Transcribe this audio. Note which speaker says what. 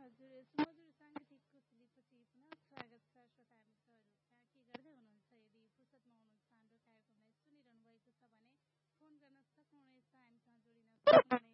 Speaker 1: हजुर सुमधुर साङ्गीतिक कुशलीपछि पुनः स्वागत छ श्रोता मित्रहरू। के गर्दै हुनुहुन्छ? यदि फुर्सदमा हुनुहुन्छ हाम्रो कार्यक्रमलाई सुनिरहनु भएको छ भने फोन गर्न सक्नुहुनेछ, हामीसँग जोडिन सक्नुहुनेछ।